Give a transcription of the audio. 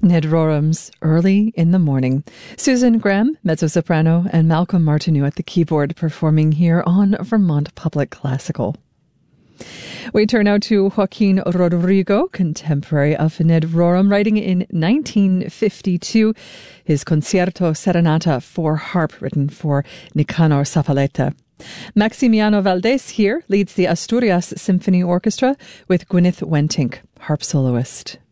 Ned Early in the Morning. Susan Graham, mezzo-soprano, and Malcolm Martineau at the keyboard performing here on Vermont Public Classical. We turn now to Joaquin Rodrigo, contemporary of Ned Rorem, writing in 1952 his Concierto Serenata for harp, written for Nicanor Zapaleta. Maximiano Valdés here leads the Asturias Symphony Orchestra with Gwyneth Wentink, harp soloist.